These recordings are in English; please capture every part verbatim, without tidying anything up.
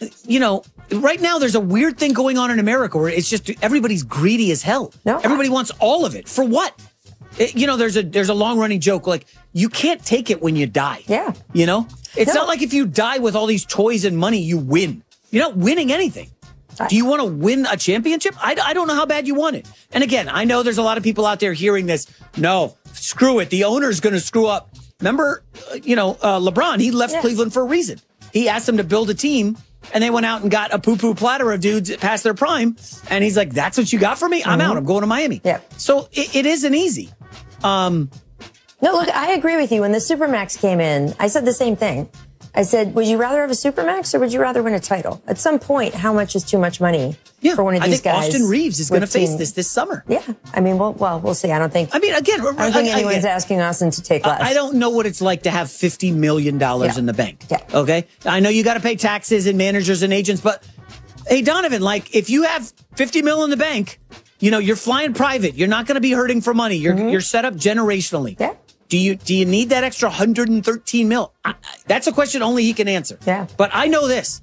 you know, right now there's a weird thing going on in America where it's just everybody's greedy as hell. No, Everybody wants all of it. For what? It, you know, there's a there's a long running joke like you can't take it when you die. Yeah. You know, it's No. not like if you die with all these toys and money, you win. You're not winning anything. I, Do you want to win a championship? I, I don't know how bad you want it. And again, I know there's a lot of people out there hearing this. No, screw it. The owner's going to screw up. Remember, uh, you know, uh, LeBron, he left yeah. Cleveland for a reason. He asked them to build a team, and they went out and got a poo-poo platter of dudes past their prime. And he's like, that's what you got for me? I'm mm-hmm. out. I'm going to Miami. Yeah. So it, it isn't easy. Um, no, look, I agree with you. When the Supermax came in, I said the same thing. I said, would you rather have a Supermax or would you rather win a title? At some point, how much is too much money yeah, for one of I these think guys? Austin Reeves is going to face team? this this summer. Yeah. I mean, well, well, we'll see. I don't think. I mean, again, I don't think I, anyone's I, asking Austin to take less. I don't know what it's like to have fifty million dollars yeah. in the bank. Yeah. Okay. I know you got to pay taxes and managers and agents, but hey, Donovan, like if you have fifty mil in the bank, you know, you're flying private. You're not going to be hurting for money. You're, mm-hmm. you're set up generationally. Yeah. Do you, do you need that extra one hundred thirteen mil? I, that's a question only he can answer. Yeah. But I know this.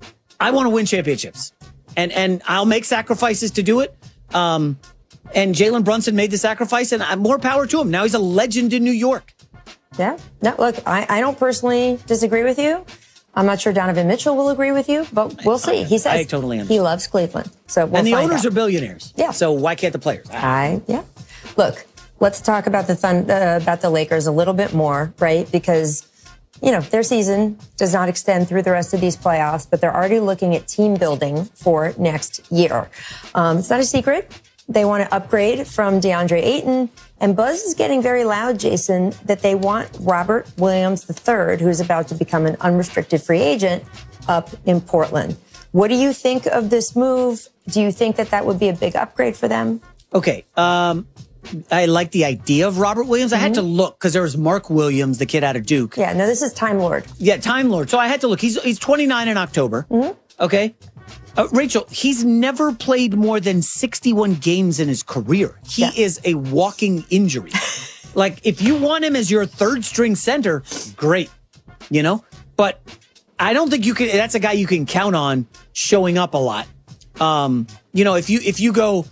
I want to win championships and, and I'll make sacrifices to do it. Um, and Jalen Brunson made the sacrifice and I'm more power to him. Now he's a legend in New York. Yeah. No, look, I, I don't personally disagree with you. I'm not sure Donovan Mitchell will agree with you, but we'll see. He says I totally understand. he loves Cleveland. So we'll And the find owners out. are billionaires. Yeah. So why can't the players? I, yeah. Look, let's talk about the Thun- uh, about the Lakers a little bit more, right? Because, you know, their season does not extend through the rest of these playoffs, but they're already looking at team building for next year. Um, it's not a secret. They want to upgrade from DeAndre Ayton. And buzz is getting very loud, Jason, that they want Robert Williams the third, who's about to become an unrestricted free agent, up in Portland. What do you think of this move? Do you think that that would be a big upgrade for them? Okay. Um, I like the idea of Robert Williams. I mm-hmm. had to look because there was Mark Williams, the kid out of Duke. Yeah, no, this is Time Lord. Yeah, Time Lord. So I had to look. He's he's twenty-nine in October. Mm-hmm. Okay. Uh, Rachel, he's never played more than sixty-one games in his career. He yeah. is a walking injury. Like, if you want him as your third string center, great, you know? But I don't think you can, that's a guy you can count on showing up a lot. Um, you know, if you, if you go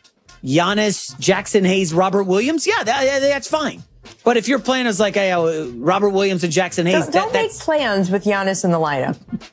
Giannis, Jackson Hayes, Robert Williams, yeah, that, that's fine. But if you're playing as like a, uh, Robert Williams and Jackson Hayes, don't, that, don't that's, make plans with Giannis in the lineup.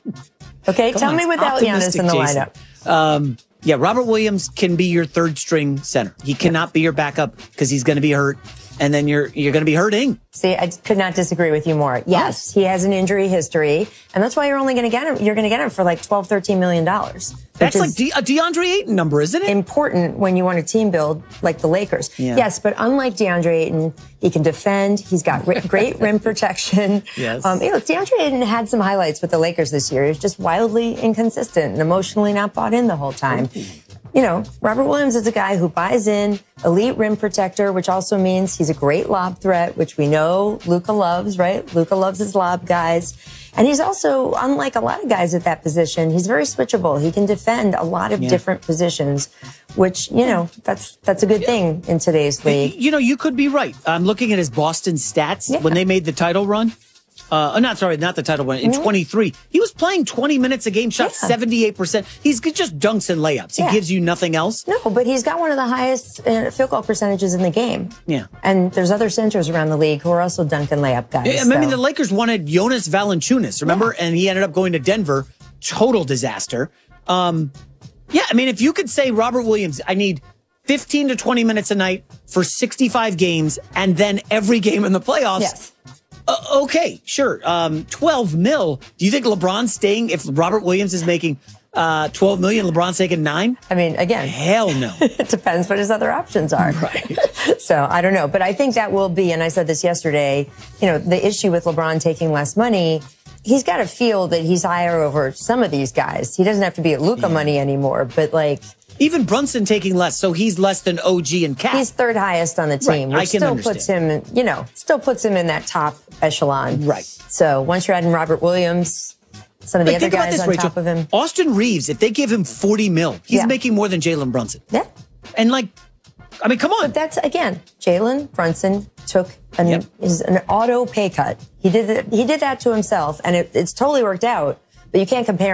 Okay, Come tell on, me without Giannis in the Jason. lineup. Um, yeah, Robert Williams can be your third string center. He cannot be your backup because he's going to be hurt, and then you're you're going to be hurting. See, I could not disagree with you more. Yes, he has an injury history, and that's why you're only going to get him. You're going to get him for like twelve, thirteen million dollars. That's like De- a DeAndre Ayton number, isn't it? Important when you want a team build like the Lakers. Yeah. Yes, but unlike DeAndre Ayton, he can defend. He's got r- great rim protection. Yes. Um, hey, look, DeAndre Ayton had some highlights with the Lakers this year. He was just wildly inconsistent and emotionally not bought in the whole time. You know, Robert Williams is a guy who buys in, elite rim protector, which also means he's a great lob threat, which we know Luka loves, right? Luka loves his lob guys. And he's also, unlike a lot of guys at that position, he's very switchable. He can defend a lot of yeah. different positions, which, you know, that's that's a good thing in today's league. You know, you could be right. I'm looking at his Boston stats Yeah. when they made the title run. Uh, not sorry, not the title run. In mm-hmm. twenty-three, he was playing twenty minutes a game, shot Yeah. seventy-eight percent. He's just dunks and layups. He Yeah. gives you nothing else. No, but he's got one of the highest uh, field goal percentages in the game. Yeah. And there's other centers around the league who are also dunk and layup guys. Yeah, I mean, so. the Lakers wanted Jonas Valanciunas, remember? Yeah. And he ended up going to Denver. Total disaster. Um, yeah, I mean, if you could say, Robert Williams, I need fifteen to twenty minutes a night for sixty-five games and then every game in the playoffs. Yes. Uh, okay, sure. Um, twelve mil. Do you think LeBron's staying if Robert Williams is making uh, twelve million, LeBron's taking nine? I mean, again, Hell no. it depends what his other options are. Right. So I don't know. But I think that will be, and I said this yesterday, you know, the issue with LeBron taking less money, he's got to feel that he's higher over some of these guys. He doesn't have to be at Luka Yeah. money anymore, but like. Even Brunson taking less, so he's less than O G and Cat. He's third highest on the team, Right, I which can still understand. puts him, you know, still puts him in that top echelon. Right. So once you're adding Robert Williams, some of the But other think about guys this, on Rachel. top of him. Austin Reeves, if they give him forty mil, he's Yeah. making more than Jalen Brunson. Yeah. And like, I mean, come on. But that's, again, Jalen Brunson took an, Yep. is an auto pay cut. He did, it, he did that to himself, and it, it's totally worked out, but you can't compare